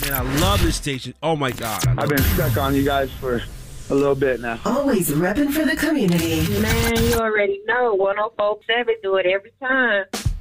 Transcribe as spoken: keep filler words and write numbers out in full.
Man, I love this station. Oh, my God. I've been stuck on you guys for a little bit now. Always repping for the community. Man, you already know. one oh four point seven do it every time.